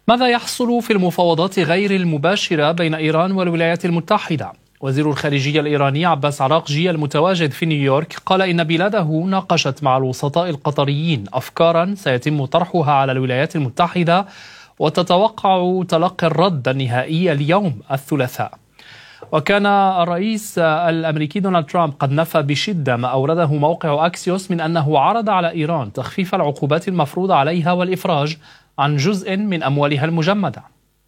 ماذا يحصل في المفاوضات غير المباشرة بين إيران والولايات المتحدة؟ وزير الخارجية الإيراني عباس عراقجي المتواجد في نيويورك قال إن بلاده ناقشت مع الوسطاء القطريين أفكارا سيتم طرحها على الولايات المتحدة، وتتوقع تلقي الرد النهائي اليوم الثلاثاء. وكان الرئيس الأمريكي دونالد ترامب قد نفى بشدة ما أورده موقع أكسيوس من أنه عرض على إيران تخفيف العقوبات المفروضة عليها والإفراج عن جزء من أموالها المجمدة.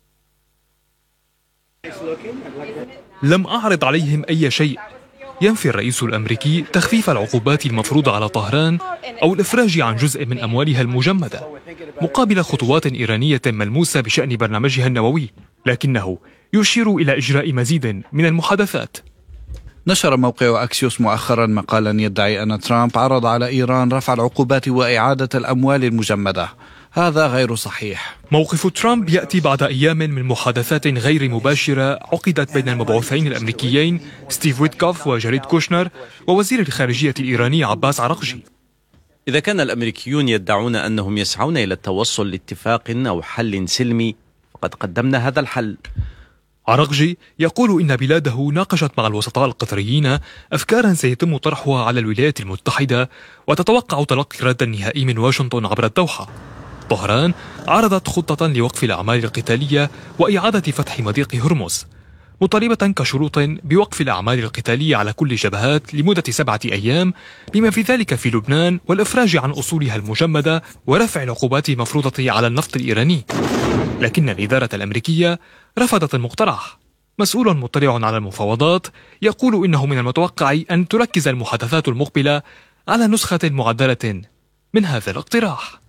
لم أعرض عليهم أي شيء. ينفي الرئيس الأمريكي تخفيف العقوبات المفروضة على طهران أو الإفراج عن جزء من أموالها المجمدة مقابل خطوات إيرانية ملموسة بشأن برنامجها النووي، لكنه يشير إلى إجراء مزيد من المحادثات. نشر موقع أكسيوس مؤخرا مقالا يدعي أن ترامب عرض على إيران رفع العقوبات وإعادة الأموال المجمدة. هذا غير صحيح. موقف ترامب يأتي بعد أيام من محادثات غير مباشرة عقدت بين المبعوثين الأمريكيين ستيف ويتكوف وجاريد كوشنر ووزير الخارجية الإيراني عباس عراقجي. إذا كان الأمريكيون يدعون أنهم يسعون إلى التوصل لاتفاق أو حل سلمي، فقد قدمنا هذا الحل. عراقجي يقول إن بلاده ناقشت مع الوسطاء القطريين أفكارا سيتم طرحها على الولايات المتحدة، وتتوقع تلقي الرد النهائي من واشنطن عبر الدوحة. طهران عرضت خطة لوقف الأعمال القتالية وإعادة فتح مضيق هرمز، مطالبة كشروط بوقف الأعمال القتالية على كل الجبهات لمدة 7 أيام، بما في ذلك في لبنان، والإفراج عن أصولها المجمدة ورفع العقوبات المفروضة على النفط الإيراني. لكن الإدارة الأمريكية رفضت المقترح. مسؤول مطلع على المفاوضات يقول إنه من المتوقع أن تركز المحادثات المقبلة على نسخة معدلة من هذا الاقتراح.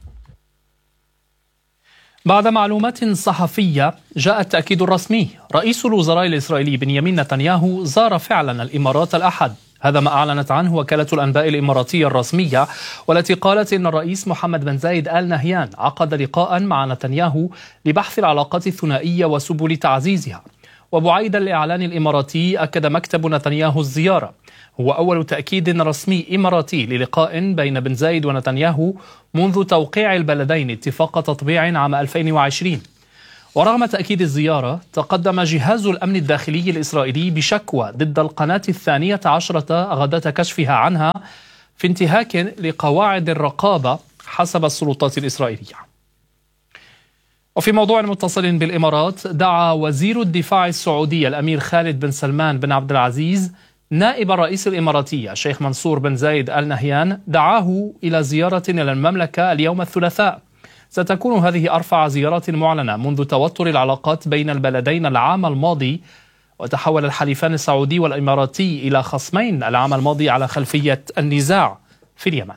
بعد معلومات صحفية جاء التأكيد الرسمي. رئيس الوزراء الإسرائيلي بنيامين نتنياهو زار فعلا الإمارات الأحد. هذا ما أعلنت عنه وكالة الأنباء الإماراتية الرسمية، والتي قالت إن الرئيس محمد بن زايد آل نهيان عقد لقاء مع نتنياهو لبحث العلاقات الثنائية وسبل تعزيزها. وبعيد الإعلان الإماراتي أكد مكتب نتنياهو الزيارة. هو أول تأكيد رسمي إماراتي للقاء بين بن زايد ونتنياهو منذ توقيع البلدين اتفاق تطبيع عام 2020. ورغم تأكيد الزيارة، تقدم جهاز الأمن الداخلي الإسرائيلي بشكوى ضد القناة 12 غداة كشفها عنها في انتهاك لقواعد الرقابة حسب السلطات الإسرائيلية. وفي موضوع متصل بالإمارات، دعا وزير الدفاع السعودي الأمير خالد بن سلمان بن عبد العزيز نائب الرئيس الإماراتي الشيخ منصور بن زايد آل نهيان، دعاه إلى زيارة إلى المملكة اليوم الثلاثاء. ستكون هذه أرفع زيارة معلنة منذ توتر العلاقات بين البلدين العام الماضي، وتحول الحليفان السعودي والإماراتي إلى خصمين العام الماضي على خلفية النزاع في اليمن.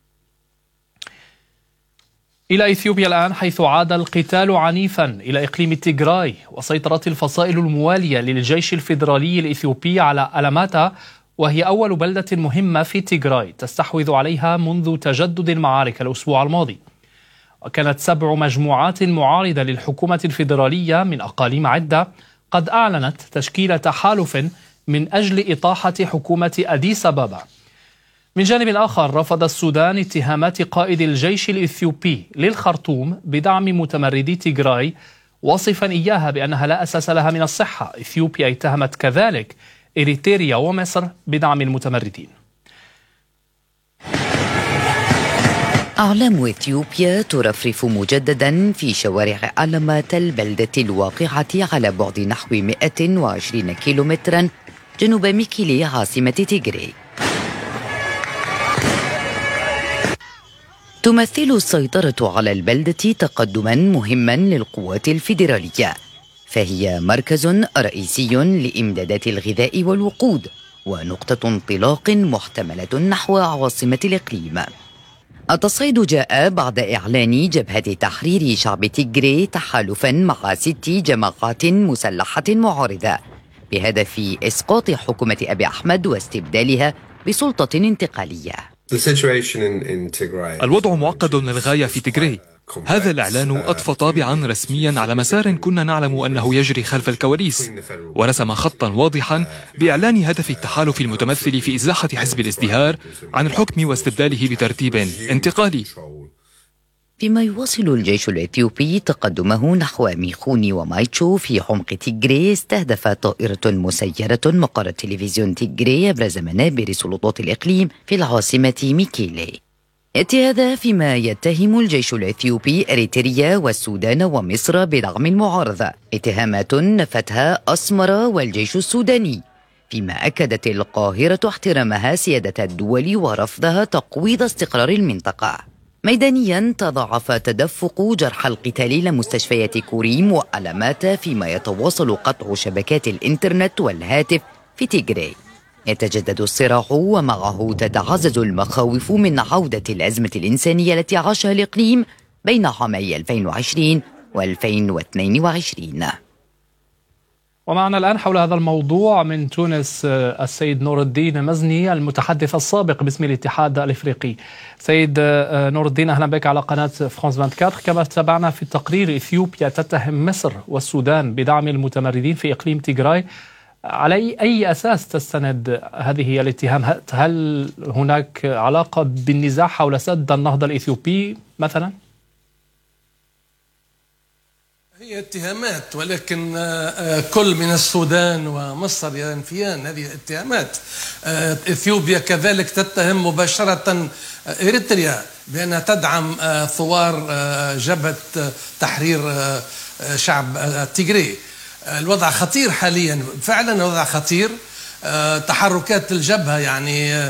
إلى إثيوبيا الآن، حيث عاد القتال عنيفا إلى إقليم تيغراي، وسيطرت الفصائل الموالية للجيش الفيدرالي الإثيوبي على ألماتا، وهي أول بلدة مهمة في تيغراي تستحوذ عليها منذ تجدد المعارك الأسبوع الماضي. وكانت 7 مجموعات معارضة للحكومة الفيدرالية من أقاليم عدة قد أعلنت تشكيل تحالف من أجل إطاحة حكومة أديس أبابا. من جانب آخر، رفض السودان اتهامات قائد الجيش الإثيوبي للخرطوم بدعم متمردي تيغراي، وصفا إياها بأنها لا أساس لها من الصحة. إثيوبيا اتهمت كذلك إريتريا ومصر بدعم المتمردين. أعلام إثيوبيا ترفرف مجددا في شوارع ألماتا، البلدة الواقعة على بعد نحو 120 كيلومترا جنوب ميكيلي عاصمة تيغراي. تمثل السيطرة على البلدة تقدما مهما للقوات الفيدرالية، فهي مركز رئيسي لإمدادات الغذاء والوقود ونقطة انطلاق محتملة نحو عاصمة الإقليم. التصعيد جاء بعد إعلان جبهة تحرير شعب تيغراي تحالفا مع 6 جماعات مسلحة معارضة بهدف إسقاط حكومة أبي أحمد واستبدالها بسلطة انتقالية. الوضع معقد للغاية في تيغراي. هذا الإعلان أضفى طابعا رسميا على مسار كنا نعلم أنه يجري خلف الكواليس، ورسم خطا واضحا بإعلان هدف التحالف المتمثل في إزاحة حزب الازدهار عن الحكم واستبداله بترتيب انتقالي. فيما يواصل الجيش الإثيوبي تقدمه نحو ميخوني ومايتشو في عمق تيغري، استهدف طائرة مسيرة مقر تلفزيون تيغري أبرز منابر سلطات الإقليم في العاصمة ميكيلي. يأتي هذا فيما يتهم الجيش الإثيوبي إريتريا والسودان ومصر بدعم المعارضة، اتهامات نفتها أسمرة والجيش السوداني، فيما أكدت القاهرة احترامها سيادة الدول ورفضها تقويض استقرار المنطقة. ميدانيا تضاعف تدفق جرحى القتال لمستشفيات كوريم وألمات، فيما يتواصل قطع شبكات الإنترنت والهاتف في تيغري. يتجدد الصراع ومعه تتعزز المخاوف من عودة الأزمة الإنسانية التي عاشها الإقليم بين عامي 2020 و2022. ومعنا الآن حول هذا الموضوع من تونس السيد نور الدين مزني، المتحدث السابق باسم الاتحاد الإفريقي. سيد نور الدين، أهلا بك على قناة فرانس 24. كما تابعنا في التقرير، إثيوبيا تتهم مصر والسودان بدعم المتمردين في إقليم تيغراي. على أي أساس تستند هذه الاتهام؟ هل هناك علاقة بالنزاع حول سد النهضة الإثيوبي مثلا؟ هي اتهامات، ولكن كل من السودان ومصر ينفيان هذه الاتهامات. إثيوبيا كذلك تتهم مباشرة إريتريا بأنها تدعم ثوار جبهة تحرير شعب تيغري. الوضع خطير حاليا، فعلا الوضع خطير. تحركات الجبهة يعني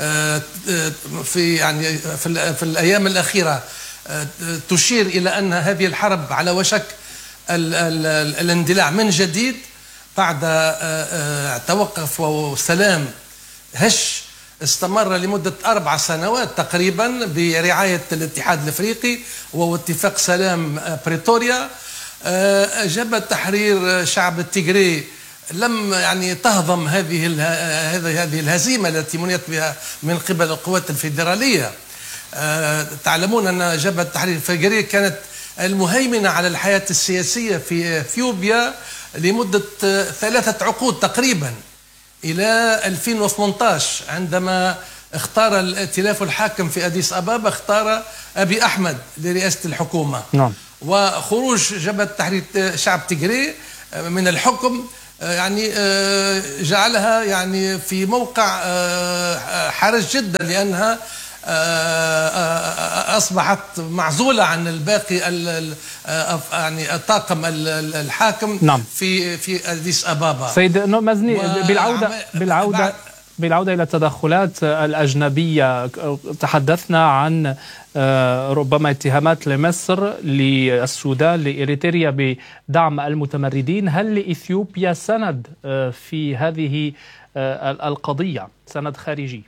في الأيام الأخيرة تشير إلى أن هذه الحرب على وشك الاندلاع من جديد بعد توقف وسلام هش استمر لمدة 4 سنوات تقريبا برعاية الاتحاد الافريقي واتفاق سلام بريتوريا. جبهة تحرير شعب التيغري لم يعني تهضم هذه الهزيمة التي منيت بها من قبل القوات الفيدرالية. تعلمون أن جبهة تحرير التيغري كانت المهيمنة على الحياة السياسية في إثيوبيا لمدة 3 عقود تقريبا، إلى 2018 عندما اختار الائتلاف الحاكم في أديس أبابا، اختار أبي أحمد لرئاسة الحكومة. نعم. وخروج جبهة تحرير شعب تيغري من الحكم يعني جعلها يعني في موقع حرج جدا، لأنها أصبحت معزولة عن الباقي يعني الطاقم الحاكم. نعم. في أديس أبابا. سيد مزني، بالعودة إلى التدخلات الأجنبية، تحدثنا عن ربما اتهامات لمصر، للسودان، لإريتريا بدعم المتمردين. هل لإثيوبيا سند في هذه القضية، سند خارجي؟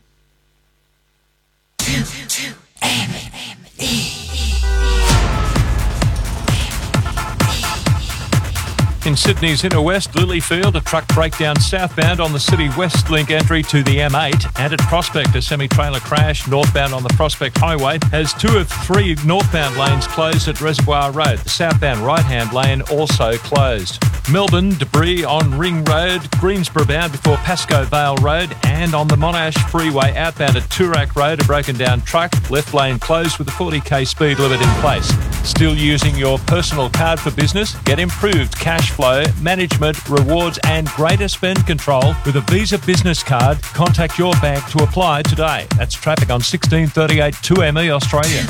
In Sydney's inner west, Lilyfield, a truck breakdown southbound on the City West Link entry to the M8, and at Prospect, a semi-trailer crash northbound on the Prospect Highway has 2 of 3 northbound lanes closed at Reservoir Road. The southbound right-hand lane also closed. Melbourne, debris on Ring Road, Greensboro bound before Pasco Vale Road, and on the Monash Freeway outbound at Toorak Road, a broken down truck, left lane closed with a 40k speed limit in place. Still using your personal card for business? Get improved cash flow, management, rewards and greater spend control with a Visa Business Card. Contact your bank to apply today. That's traffic on 1638 2ME Australia.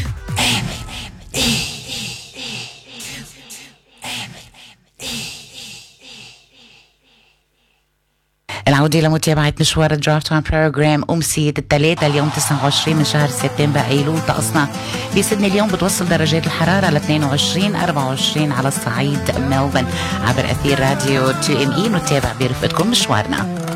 العودة لمتابعة مشوار الدرافت تايم بروجرام أمسية الثلاثاء اليوم 29 من شهر سبتمبر أيلول. طقسنا بسيدني اليوم بتوصل درجات الحرارة ل 22-24 على الصعيد ملبن. عبر أثير راديو 2ME نتابع برفقتكم مشوارنا.